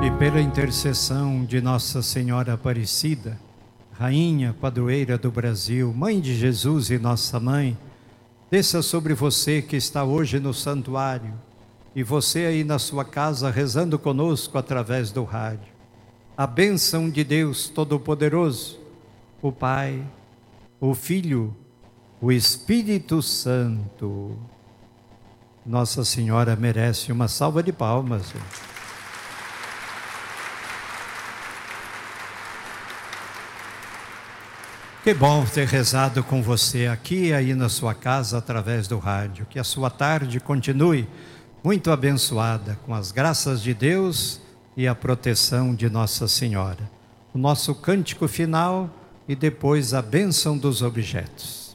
E pela intercessão de Nossa Senhora Aparecida, Rainha, Padroeira do Brasil, Mãe de Jesus e Nossa Mãe, desça sobre você que está hoje no santuário e você aí na sua casa rezando conosco através do rádio. A bênção de Deus Todo-Poderoso, o Pai, o Filho, o Espírito Santo. Nossa Senhora merece uma salva de palmas. Que bom ter rezado com você aqui e aí na sua casa através do rádio. Que a sua tarde continue muito abençoada com as graças de Deus e a proteção de Nossa Senhora. O nosso cântico final e depois a bênção dos objetos.